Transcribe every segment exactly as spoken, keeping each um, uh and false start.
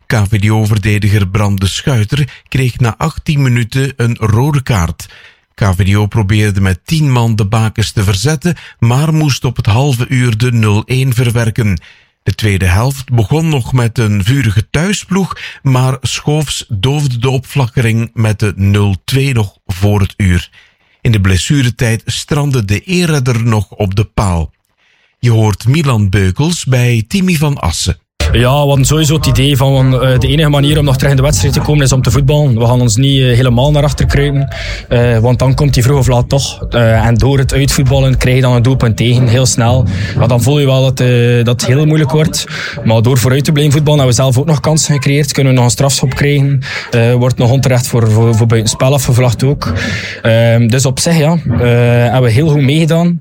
K V D O-verdediger Bram de Schuiter kreeg na achttien minuten een rode kaart. K V D O probeerde met tien man de bakens te verzetten, maar moest op het halve uur de nul-een verwerken. De tweede helft begon nog met een vurige thuisploeg, maar Schoofs doofde de opflakkering met de nul-twee nog voor het uur. In de blessuretijd strandde de eerredder nog op de paal. Je hoort Milan Beukels bij Timmy van Assen. Ja, we hadden sowieso het idee van uh, de enige manier om nog terug in de wedstrijd te komen is om te voetballen. We gaan ons niet uh, helemaal naar achter kruipen, uh, want dan komt hij vroeg of laat toch. Uh, en door het uitvoetballen krijg je dan een doelpunt tegen, heel snel. Ja, dan voel je wel dat, uh, dat het heel moeilijk wordt. Maar door vooruit te blijven voetballen hebben we zelf ook nog kansen gecreëerd. Kunnen we nog een strafschop krijgen. Uh, wordt nog onterecht voor, voor, voor buitenspel afgevlacht ook. Uh, dus op zich ja, uh, hebben we heel goed meegedaan.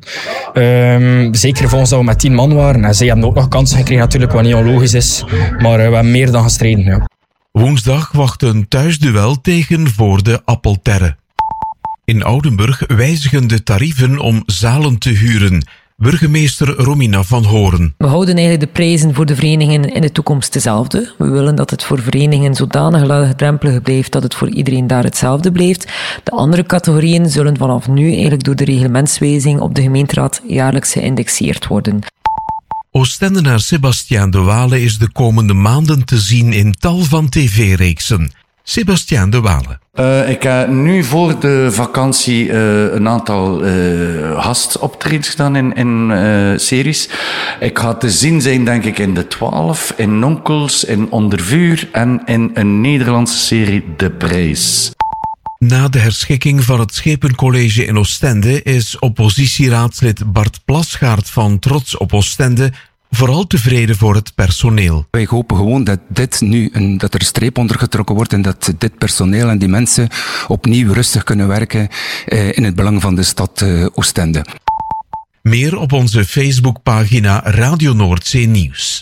Uh, zeker volgens dat we met tien man waren. En zij hebben ook nog kansen gekregen natuurlijk, wat niet onlogisch is. Maar uh, we hebben meer dan gestreden. Ja. Woensdag wacht een thuisduel tegen Voorde Appelterre. In Oudenburg wijzigen de tarieven om zalen te huren. Burgemeester Romina van Horen. We houden eigenlijk de prijzen voor de verenigingen in de toekomst dezelfde. We willen dat het voor verenigingen zodanig laagdrempelig blijft dat het voor iedereen daar hetzelfde blijft. De andere categorieën zullen vanaf nu eigenlijk door de reglementswijziging op de gemeenteraad jaarlijks geïndexeerd worden. Oostendenaar Sebastiaan de Wale is de komende maanden te zien in tal van tv-reeksen. Sebastiaan de Wale. Uh, ik heb nu voor de vakantie uh, een aantal uh, gastoptredens gedaan in, in uh, series. Ik ga te zien zijn, denk ik, in De Twaalf, in Nonkels, in Onder Vuur en in een Nederlandse serie De Prijs. Na de herschikking van het Schepencollege in Oostende is oppositieraadslid Bart Plasgaard van Trots op Oostende vooral tevreden voor het personeel. Wij hopen gewoon dat dit nu, een, dat er een streep onder getrokken wordt en dat dit personeel en die mensen opnieuw rustig kunnen werken eh, in het belang van de stad eh, Oostende. Meer op onze Facebookpagina Radio Noordzee Nieuws.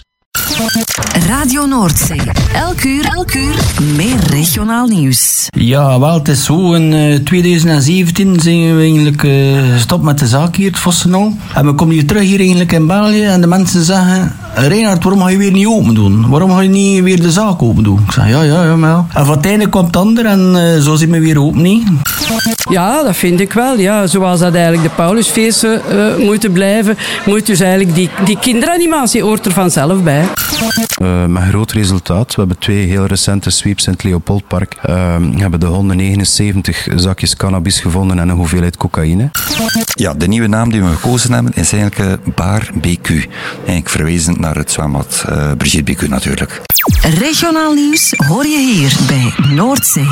Radio Noordzee. Elk uur, elk uur meer regionaal nieuws. Ja, wel, het is zo. In uh, twintig zeventien zijn we eigenlijk uh, gestopt met de zaak hier, het Vossenal. En we komen hier terug hier eigenlijk in België en de mensen zeggen: Reinhard, waarom ga je weer niet open doen? Waarom ga je niet weer de zaak open doen? Ik zeg, ja, ja, ja, maar ja. En van het einde komt het ander en uh, zo zijn we weer open, niet? Ja, dat vind ik wel. Ja. Zoals dat eigenlijk de Paulusfeesten uh, moeten blijven, moet dus eigenlijk die, die kinderanimatie hoort er vanzelf bij. Uh, met groot resultaat. We hebben twee heel recente sweeps in het Leopoldpark. Uh, we hebben de honderdnegenenzeventig zakjes cannabis gevonden en een hoeveelheid cocaïne. Ja, de nieuwe naam die we gekozen hebben is eigenlijk Bar B Q. Eigenlijk verwezen naar het zwembad uh, Brigitte B Q natuurlijk. Regionaal nieuws hoor je hier bij Noordzee.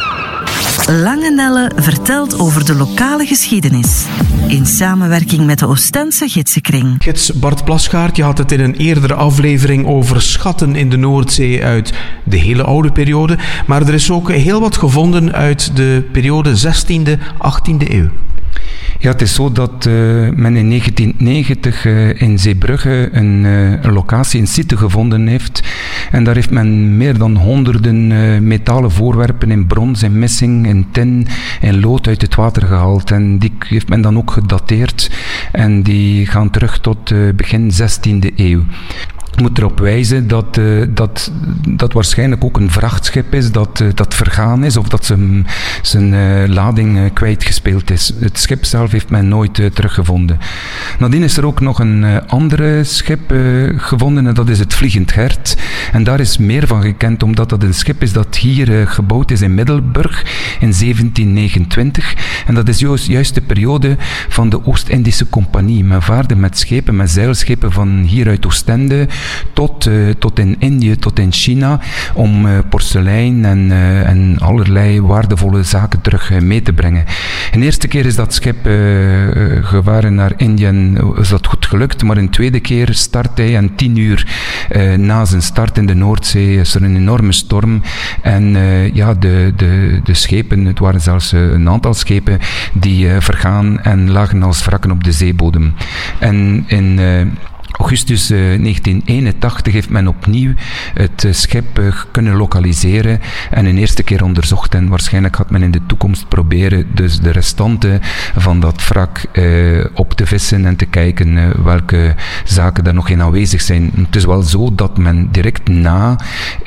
Lange Nelle vertelt over de lokale geschiedenis. In samenwerking met de Oostense Gidsenkring. Gids Bart Plasgaard, je had het in een eerdere aflevering over schatten in de Noordzee uit de hele oude periode. Maar er is ook heel wat gevonden uit de periode zestiende, achttiende eeuw. Ja, het is zo dat uh, men in negentien negentig uh, in Zeebrugge een, uh, een locatie, een site gevonden heeft. En daar heeft men meer dan honderden uh, metalen voorwerpen in brons, in missing, in tin, in lood uit het water gehaald. En die heeft men dan ook gedateerd. En die gaan terug tot uh, begin zestiende eeuw. Ik moet erop wijzen dat uh, dat, dat waarschijnlijk ook een vrachtschip is dat, uh, dat vergaan is of dat zijn, zijn uh, lading uh, kwijtgespeeld is. Het schip zelf heeft men nooit uh, teruggevonden. Nadien is er ook nog een uh, andere schip uh, gevonden en dat is het Vliegend Gert. En daar is meer van gekend omdat dat een schip is dat hier uh, gebouwd is in Middelburg in zeventien negenentwintig. En dat is juist, juist de periode van de Oost-Indische Compagnie. Men vaarde met schepen, met zeilschepen van hier uit Oostende tot, uh, tot in Indië, tot in China, om uh, porselein en, uh, en allerlei waardevolle zaken terug uh, mee te brengen. De eerste keer is dat schip uh, uh, gevaren naar Indië en is dat goed gelukt, maar een tweede keer start hij en tien uur uh, na zijn start in de Noordzee is er een enorme storm en uh, ja, de, de, de schepen, het waren zelfs uh, een aantal schepen die uh, vergaan en lagen als wrakken op de zeebodem. En in uh, augustus uh, negentien eenentachtig heeft men opnieuw het uh, schip uh, kunnen lokaliseren en een eerste keer onderzocht en waarschijnlijk gaat men in de toekomst proberen dus de restanten van dat wrak uh, op te vissen en te kijken uh, welke zaken daar nog in aanwezig zijn. Het is wel zo dat men direct na